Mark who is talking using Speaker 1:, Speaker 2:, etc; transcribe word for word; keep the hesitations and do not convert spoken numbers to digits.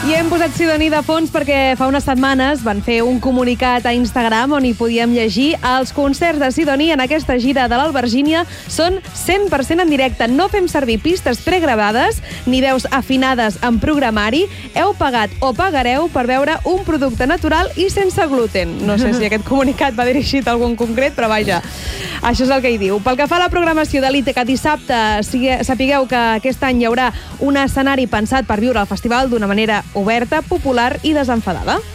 Speaker 1: I hem posat Sidoní de fons perquè fa unes setmanes van fer un comunicat a Instagram on hi podíem llegir els concerts de Sidoní en aquesta gira de l'Albergínia són cent per cent en directe. No fem servir pistes pregravades ni veus afinades en programari. Heu pagat o pagareu per veure un producte natural i sense gluten. No sé si aquest comunicat va dirigit a algun concret, però vaja, això és el que hi diu. Pel que fa a la programació de l'Ítaca, dissabte sapigueu que aquest any hi haurà un escenari pensat per viure el festival d'una manera oberta, popular i desenfadada.